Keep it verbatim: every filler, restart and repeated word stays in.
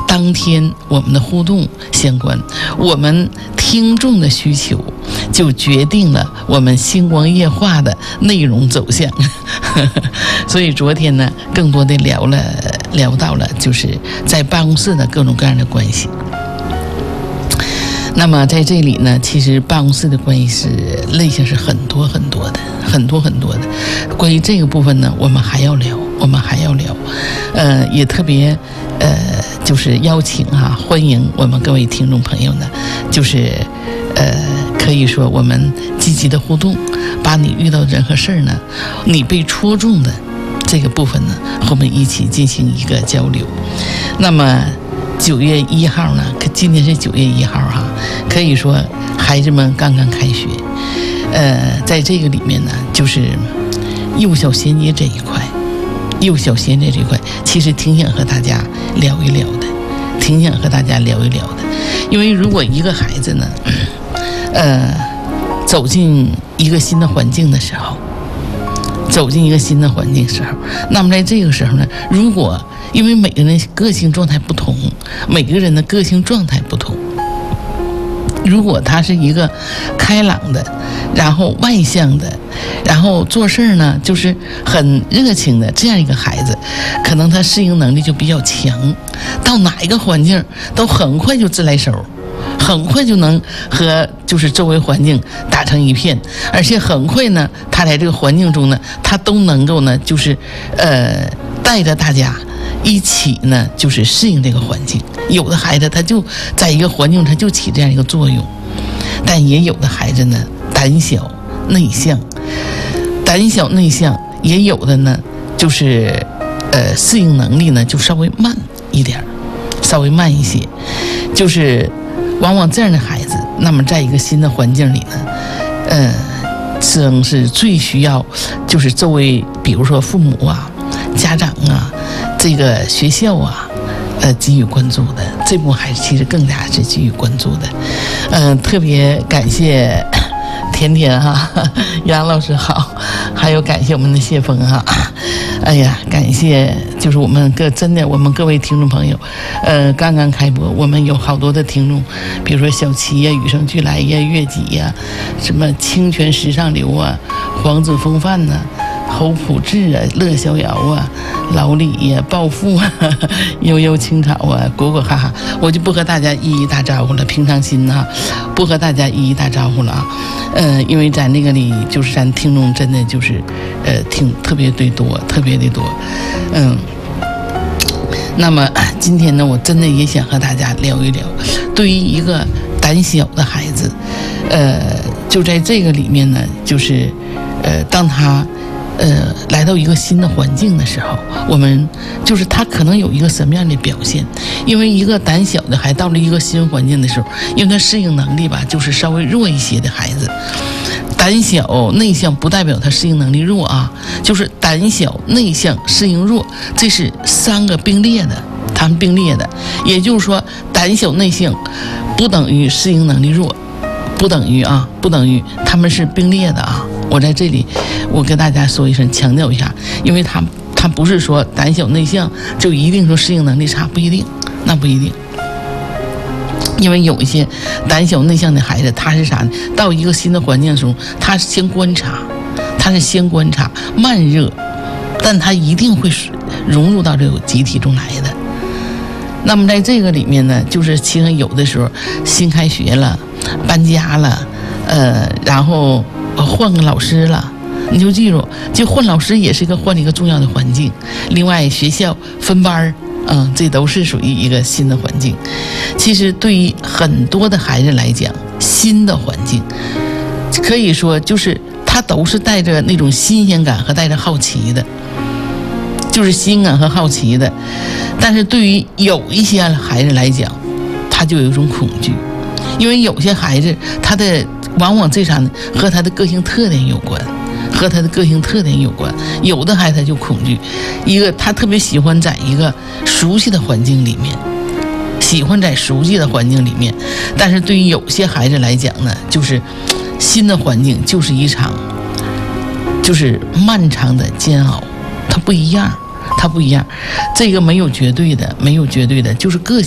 当天我们的互动相关，我们听众的需求就决定了我们星光夜话的内容走向。所以昨天呢，更多的聊了聊到了就是在办公室的各种各样的关系。那么在这里呢，其实办公室的关系是类型是很多很多的，很多很多的。关于这个部分呢，我们还要聊，我们还要聊，呃，也特别呃，就是邀请啊，欢迎我们各位听众朋友呢，就是呃，可以说我们积极的互动，把你遇到任何事儿呢，你被戳中的这个部分呢，和我们一起进行一个交流。那么九月一号呢，今天是九月一号哈，可以说孩子们刚刚开学，呃，在这个里面呢，就是幼小衔接这一块，幼小衔接这一块，其实挺想和大家聊一聊的，挺想和大家聊一聊的，因为如果一个孩子呢，呃，走进一个新的环境的时候，走进一个新的环境的时候，那么在这个时候呢，如果因为每个人个性状态不同，每个人的个性状态不同，如果他是一个开朗的，然后外向的，然后做事呢就是很热情的这样一个孩子，可能他适应能力就比较强，到哪一个环境都很快就自来熟，很快就能和就是周围环境打成一片，而且很快呢，他在这个环境中呢，他都能够呢，就是呃带着大家一起呢，就是适应这个环境。有的孩子他就在一个环境，他就起这样一个作用，但也有的孩子呢，胆小内向，胆小内向，也有的呢，就是呃适应能力呢就稍微慢一点，稍微慢一些，就是往往这样的孩子，那么在一个新的环境里呢，呃，正是最需要，就是周围，比如说父母啊、家长啊、这个学校啊，呃，给予关注的。这部孩子其实更加是给予关注的。嗯、呃，特别感谢甜甜哈、啊，杨老师好，还有感谢我们的谢峰哈、啊。哎呀，感谢就是我们各真的我们各位听众朋友，呃，刚刚开播，我们有好多的听众，比如说小齐呀、与生俱来呀、月季呀，什么清泉时尚流啊、皇子风范呐、侯普志啊、乐逍遥啊、老李呀、暴富啊、悠悠青草啊、果果哈哈，我就不和大家一一打招呼了，平常心呐、啊，不和大家一一打招呼了啊。呃，因为咱那个里就是咱听众真的就是，呃，听特别的多，特别的多，嗯。那么今天呢，我真的也想和大家聊一聊，对于一个胆小的孩子，呃，就在这个里面呢，就是，呃，当他。呃，来到一个新的环境的时候，我们就是他可能有一个什么样的表现？因为一个胆小的孩到了一个新环境的时候，因为他适应能力吧，就是稍微弱一些的孩子。胆小内向不代表他适应能力弱啊，就是胆小内向适应弱，这是三个并列的，他们并列的。也就是说，胆小内向不等于适应能力弱，不等于啊，不等于他们是并列的啊。我在这里，我跟大家说一声，强调一下，因为他他不是说胆小内向就一定说适应能力差，不一定，那不一定。因为有一些胆小内向的孩子，他是啥呢？到一个新的环境的时候，他是先观察，他是先观察，慢热，但他一定会融入到这个集体中来的。那么在这个里面呢，就是其实有的时候新开学了，搬家了，呃，然后。换个老师了，你就记住，就换老师也是一个换了一个重要的环境。另外，学校分班，嗯，这都是属于一个新的环境。其实对于很多的孩子来讲，新的环境可以说就是他都是带着那种新鲜感和带着好奇的，就是新感和好奇的。但是对于有一些孩子来讲，他就有一种恐惧，因为有些孩子他的。往往这啥呢？和他的个性特点有关，和他的个性特点有关。有的孩子他就恐惧，一个他特别喜欢在一个熟悉的环境里面，喜欢在熟悉的环境里面。但是对于有些孩子来讲呢，就是新的环境就是一场，就是漫长的煎熬，它不一样，它不一样。这个没有绝对的，没有绝对的，就是个性。